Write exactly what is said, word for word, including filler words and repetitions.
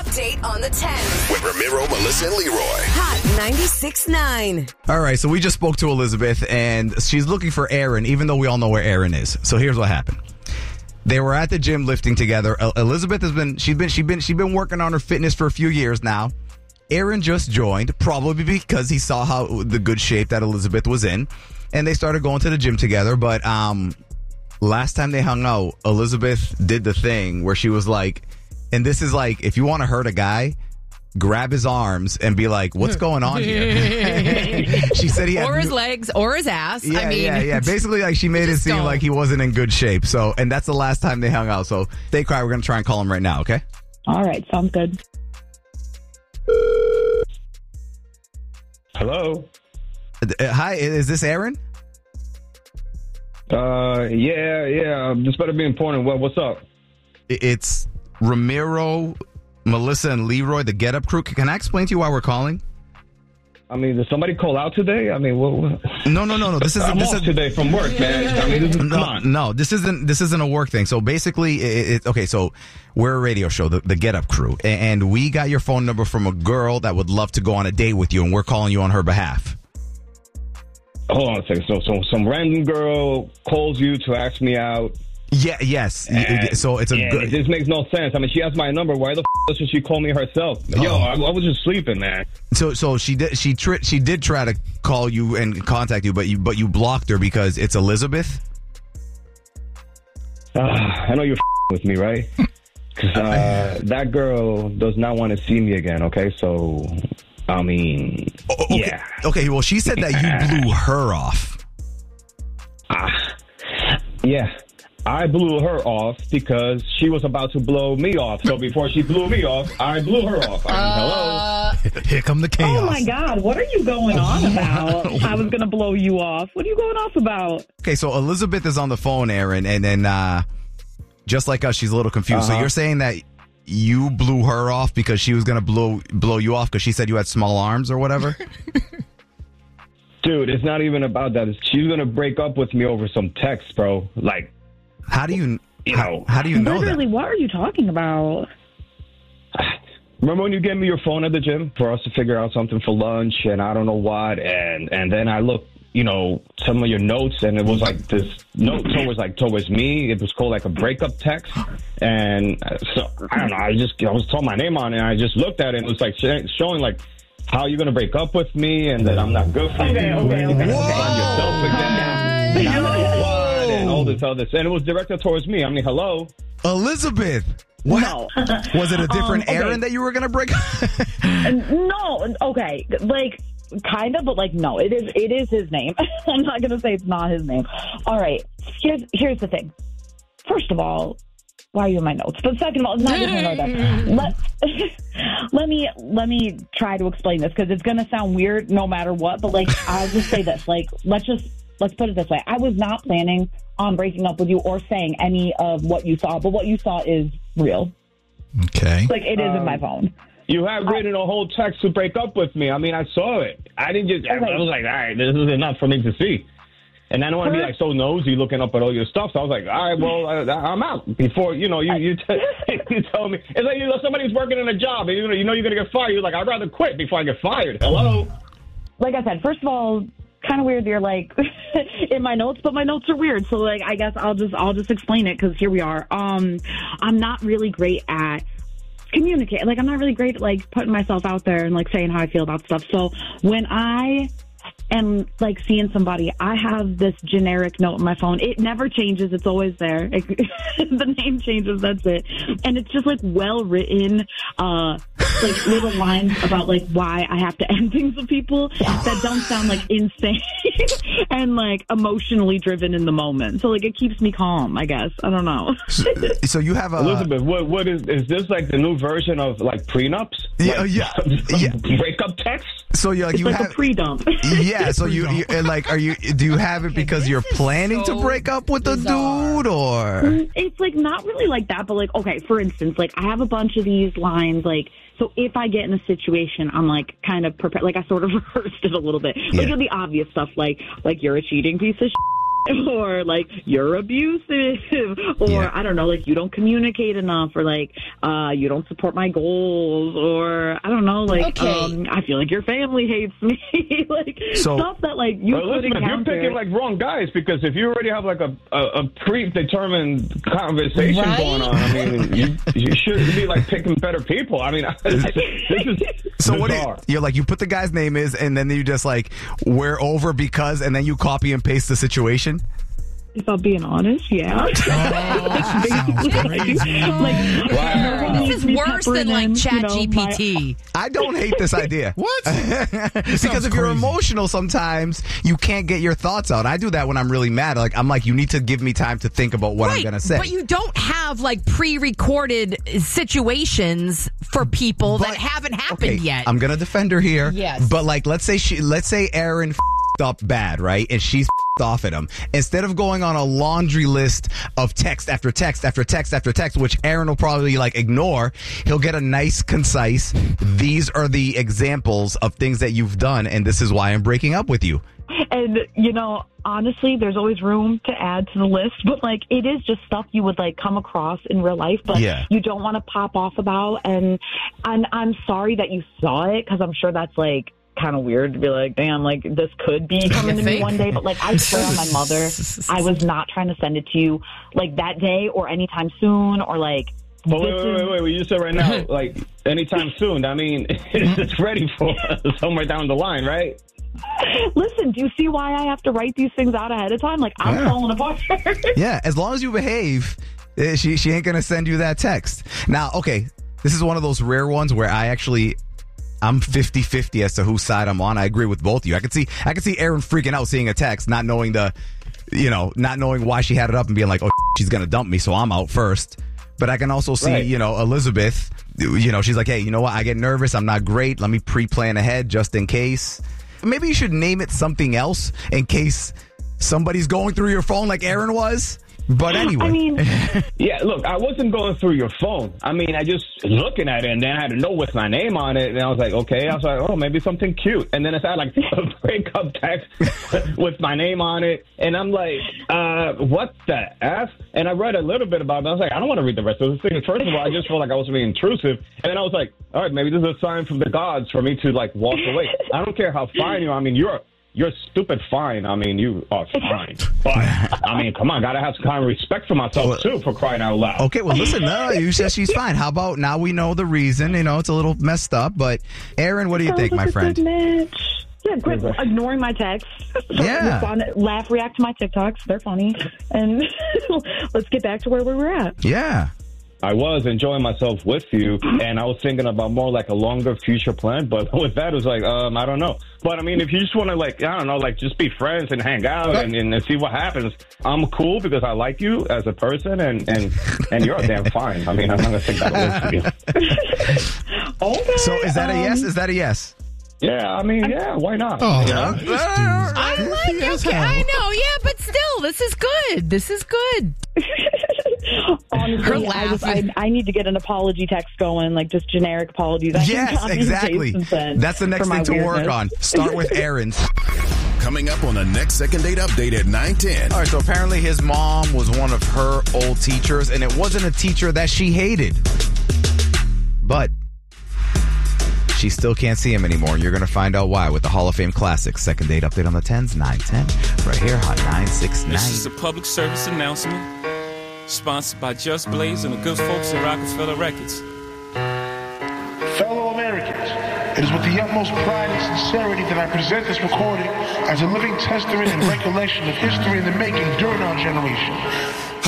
Update on the ten. With Ramiro, Melissa, and Leroy. Hot ninety-six point nine. All right, so we just spoke to Elizabeth, and she's looking for Aaron, even though we all know where Aaron is. So here's what happened. They were at the gym lifting together. El- Elizabeth has been she's been she's been she's been working on her fitness for a few years now. Aaron just joined, probably because he saw how the good shape that Elizabeth was in, and they started going to the gym together. But um, last time they hung out, Elizabeth did the thing where she was like, and this is like, if you want to hurt a guy, grab his arms and be like, what's going on here? She said he had or his new- legs or his ass. Yeah, I mean, yeah, yeah. Basically, like, she made it just seem don't. like he wasn't in good shape. So, and that's the last time they hung out. So, stay quiet. We're going to try and call him right now, okay? All right, sounds good. Hello. Uh, hi, is this Aaron? Uh, yeah, yeah. This better be important. What, what's up? It's Ramiro, Melissa, and Leroy, the Get Up crew. Can I explain to you why we're calling? I mean, did somebody call out today? I mean, what? what? No, no, no, no. This isn't. I'm This off is today from work, man. I mean, this is, come no, on. no. This isn't. This isn't a work thing. So basically, it, it, okay. So we're a radio show, the, the Get Up crew, and we got your phone number from a girl that would love to go on a date with you, and we're calling you on her behalf. Hold on a second. So, so some random girl calls you to ask me out. Yeah. Yes. And, so it's a yeah, good. This makes no sense. I mean, she has my number. Why the f- doesn't she call me herself? Yo, Oh. I, I was just sleeping, man. So, so she did. She tri- she did try to call you and contact you, but you but you blocked her because it's Elizabeth. Uh, I know you're f- with me, right? Because uh, that girl does not want to see me again. Okay, so I mean, Oh, okay. yeah. Okay. Well, she said that you blew her off. Ah, yeah. I blew her off because she was about to blow me off. So before she blew me off, I blew her off. I mean, hello. Here come the chaos. Oh my God, what are you going on about? I was going to blow you off. What are you going off about? Okay, so Elizabeth is on the phone, Aaron, and then uh, just like us, she's a little confused. So Uh-huh. you're saying that you blew her off because she was going to blow blow you off because she said you had small arms or whatever? Dude, it's not even about that. It's, she's going to break up with me over some text, bro. Like, How do you, You how, know. how do you know Literally, that? what are you talking about? remember when you gave me your phone at the gym for us to figure out something for lunch and I don't know what? And, and then I looked, you know, some of your notes, and it was like this note towards like towards me. It was called like a breakup text, and uh, so I don't know. I just I was told my name on it, and I just looked at it, and it was like sh- showing like how you're gonna break up with me, and that I'm not good for Okay, you. okay, and you're okay. gonna find yourself again. And I don't know what, and all this other, and it was directed towards me. I mean, hello. Elizabeth. What? No. Was it a different Um, okay. Aaron that you were going to break up? No, okay, like kind of, but like no, it is it is his name. I'm not gonna say it's not his name. All right, here's here's the thing. First of all, why are you in my notes? But second of all, it's not even like that. Let let me let me try to explain this because it's gonna sound weird no matter what. But like, I'll just say this. Like, let's just let's put it this way. I was not planning on breaking up with you or saying any of what you saw, but what you saw is real. Okay. Like, it is Um, in my phone. You had written a whole text to break up with me. I mean, I saw it. I didn't just. I Okay. was like, all right, this is enough for me to see. And I don't want to be like so nosy looking up at all your stuff. So I was like, all right, well, I, I'm out. Before you know, you you, t- you tell me it's like you know somebody's working in a job and you know you know you're gonna get fired. You're like, I'd rather quit before I get fired. Hello. Like I said, first of all, kind of weird. You're like in my notes, but my notes are weird. So like, I guess I'll just I'll just explain it because here we are. Um, I'm not really great at communicate. Like, I'm not really great at like putting myself out there and like saying how I feel about stuff. So when I am like seeing somebody, I have this generic note on my phone. It never changes. It's always there. It, the name changes. That's it. And it's just like well written, uh, like little lines about like why I have to end things with people that don't sound like insane and like emotionally driven in the moment. So like it keeps me calm, I guess. I don't know. So you have a... Elizabeth, what what is is this like the new version of like prenups? Yeah, Like, yeah, some yeah. breakup text. So you're like, It's you like have... a pre-dump. Yeah, so you, you and, like, are you? Do you have it because you're planning to so break up with the bizarre. dude, or? It's like not really like that, but like, okay, for instance, like I have a bunch of these lines, like, so if I get in a situation, I'm like kind of prepared, like I sort of rehearsed it a little bit. Like Yeah. the obvious stuff, like, like you're a cheating piece of shit. or like you're abusive, or Yeah. I don't know, like you don't communicate enough, or like uh, you don't support my goals, or I don't know, like Okay. um, I feel like your family hates me, like So- stuff that like you Well, could listen, you're encounter. picking like wrong guys because if you already have like a, a, a predetermined conversation Right? going on, I mean, you, you should be like picking better people. I mean, this is So what? Do you, bizarre. you're like you put the guy's name is, and then you just like we're over because, and then you copy and paste the situation. If I'm being honest, yeah. Oh, that sounds crazy. like, Wow. no one This needs is me worse than peppering like in, Chat you know, G P T. I don't hate this idea. What? Because sounds if you're crazy. emotional, sometimes you can't get your thoughts out. I do that when I'm really mad. Like I'm like, you need to give me time to think about what I'm Right, gonna say. but you don't have like pre-recorded situations for people that But- haven't happened okay, yet. I'm gonna defend her here. Yes. But like, let's say she, let's say Aaron f***ed up bad, right? And she's f***ed off at him. Instead of going on a laundry list of text after text after text after text, which Aaron will probably like ignore, he'll get a nice, concise. These are the examples of things that you've done, and this is why I'm breaking up with you. And, you know, honestly, there's always room to add to the list, but like it is just stuff you would like come across in real life, but Yeah. you don't want to pop off about. And and I'm sorry that you saw it because I'm sure that's like kind of weird to be like, damn, like this could be coming to me think? one day. But like I swear on my mother, I was not trying to send it to you like that day or anytime soon or like. But wait, this wait, is- wait, wait, wait. You said right now, like anytime soon. I mean, it's ready for somewhere down the line, right? Listen, do you see why I have to write these things out ahead of time? Like I'm Yeah. falling apart. Yeah, as long as you behave, eh, she she ain't gonna send you that text. Now, okay, this is one of those rare ones where I actually I'm fifty-fifty as to whose side I'm on. I agree with both of you. I could see I could see Aaron freaking out seeing a text, not knowing the you know, not knowing why she had it up and being like, "Oh, she's gonna dump me, so I'm out first." But I can also see, Right. you know, Elizabeth, you know, she's like, "Hey, you know what? I get nervous. I'm not great. Let me pre-plan ahead just in case." Maybe you should name it something else in case somebody's going through your phone like Aaron was. But anyway. I mean, Yeah, look, I wasn't going through your phone. I mean, I just looking at it, and then I had to know with my name on it, and I was like, okay. I was like, oh, maybe something cute. And then it's had like a breakup text with my name on it, and I'm like, uh, what the F? And I read a little bit about it. I was like, I don't want to read the rest of this thing. First of all, I just felt like I was being intrusive, and then I was like, all right, maybe this is a sign from the gods for me to like walk away. I don't care how fine you are. I mean, you're. You're stupid fine. I mean, you are fine. But, I mean, come on. Got to have some kind of respect for myself, too, for crying out loud. Okay, well, listen, no, you said she's fine. How about now we know the reason? You know, it's a little messed up, but Aaron, what do you sounds think, like my a friend? good match. Yeah, quit ignoring my texts. Yeah. Respond, laugh, react to my TikToks. They're funny. And let's get back to where we were at. Yeah. I was enjoying myself with you, and I was thinking about more like a longer future plan. But with that, it was like, um, I don't know. But I mean, if you just want to, like, I don't know, like, just be friends and hang out and, and, and see what happens, I'm cool because I like you as a person, and, and, and you're damn fine. I mean, I'm not going to take that away from you. Okay. So is that a um, yes? Is that a yes? Yeah, I mean, yeah, why not? Oh, Yeah. this dude. I like Creepy as okay, hell. I know, yeah, but still, this is good. This is good. Her Honestly, I, just, I, laughing. I need to get an apology text going, like just generic apologies. I can Yes, copy and exactly. paste and send That's the next for my thing to work weirdness. on. Start with Aaron's. Coming up on the next Second Date Update at nine ten. All right, so apparently his mom was one of her old teachers, and it wasn't a teacher that she hated. But she still can't see him anymore. You're going to find out why with the Hall of Fame Classics. Second Date Update on the tens, nine ten. Right here, Hot nine six nine. This is a public service announcement sponsored by Just Blaze and the good folks at Rockefeller Records. Fellow Americans, it is with the utmost pride and sincerity that I present this recording as a living testament and recollection of history in the making during our generation.